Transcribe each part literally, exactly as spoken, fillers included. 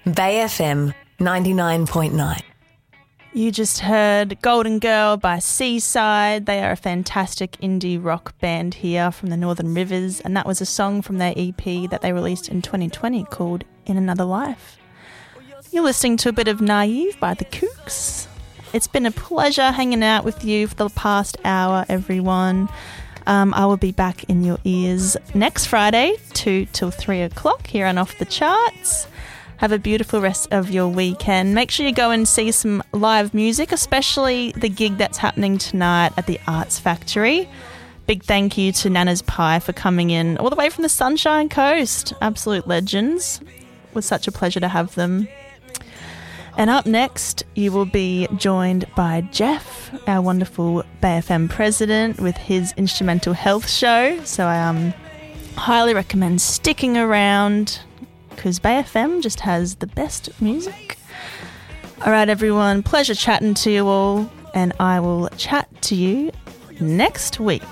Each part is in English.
Bay F M ninety-nine point nine. You just heard Golden Girl by Seaside. They are a fantastic indie rock band here from the Northern Rivers, and that was a song from their E P that they released in twenty twenty called In Another Life. You're listening to a bit of Naive by the Kooks. It's been a pleasure hanging out with you for the past hour, everyone. Um, I will be back in your ears next Friday, two till three o'clock here on Off the Charts. Have a beautiful rest of your weekend. Make sure you go and see some live music, especially the gig that's happening tonight at the Arts Factory. Big thank you to Nana's Pie for coming in all the way from the Sunshine Coast. Absolute legends. It was such a pleasure to have them. And up next, you will be joined by Jeff, our wonderful Bay F M president, with his instrumental health show. So I um, highly recommend sticking around because Bay F M just has the best music. All right, everyone, pleasure chatting to you all, and I will chat to you next week.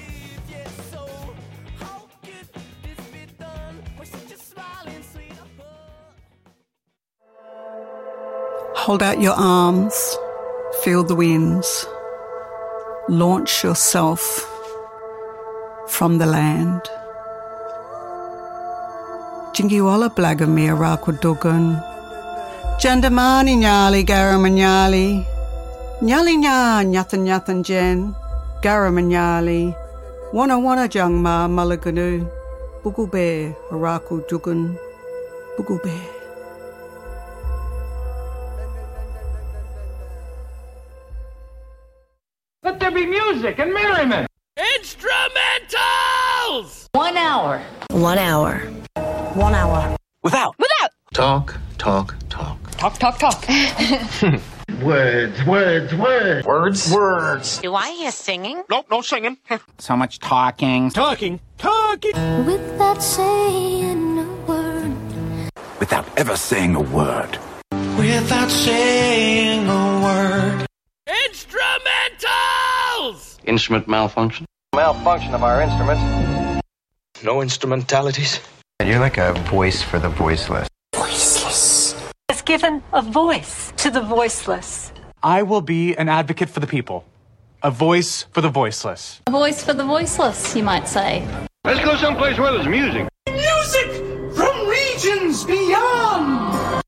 Hold out your arms, feel the winds, launch yourself from the land. Jingiwala blagamir rakwadugan, Jandamani nyali garamanyali, Nyali nya nyathan nyathan jen, garamanyali, Wana wana jangma malaganu, Bugube haraku dugan, Bugube. Let there be music and merriment. Instrumentals! One hour. One hour. One hour. Without. Without. Talk, talk, talk. Talk, talk, talk. Words, words, words. Words? Words. Do I hear singing? Nope, no singing. So much talking. Talking, talking. Without saying a word. Without ever saying a word. Without saying a word. Instrumentals! Instrument malfunction. Malfunction of our instruments. No instrumentalities. And you're like a voice for the voiceless. Voiceless. Has given a voice to the voiceless. I will be an advocate for the people. A voice for the voiceless. A voice for the voiceless, you might say. Let's go someplace where there's music. Music from regions beyond.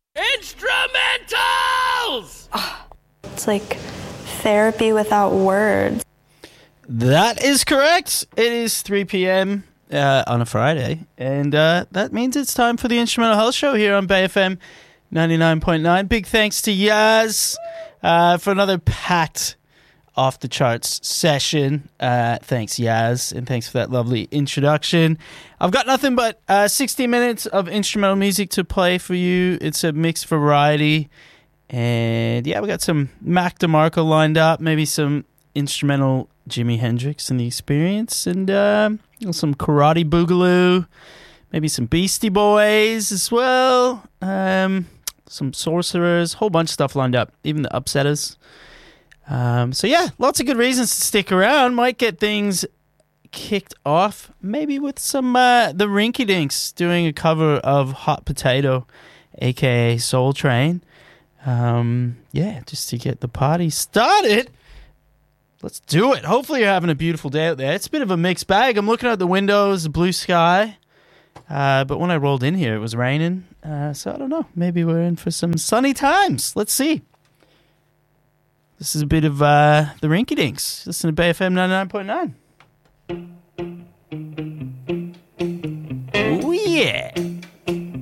Instrumentals! Oh, it's like therapy without words. That is correct. It is three p.m. Uh, on a Friday, and uh, that means it's time for the Instrumental Health Show here on Bay F M ninety-nine point nine. Big thanks to Yaz uh, for another packed Off the Charts session. Uh, thanks, Yaz, and thanks for that lovely introduction. I've got nothing but uh, sixty minutes of instrumental music to play for you. It's a mixed variety. And yeah, we got some Mac DeMarco lined up, maybe some instrumental Jimi Hendrix and the Experience, and uh, some Karate Boogaloo, maybe some Beastie Boys as well, um, some Sorcerers, whole bunch of stuff lined up, even the Upsetters. Um, so yeah, lots of good reasons to stick around. Might get things kicked off, maybe with some uh, the Rinky Dinks doing a cover of Hot Potato, aka Soul Train. Um, yeah, just to get the party started. Let's do it. Hopefully you're having a beautiful day out there. It's a bit of a mixed bag. I'm looking out the windows, blue sky. Uh, but when I rolled in here, it was raining. Uh, so I don't know. Maybe we're in for some sunny times. Let's see. This is a bit of uh, the Rinky Dinks. Listen to Bay F M ninety-nine point nine. Oh, yeah.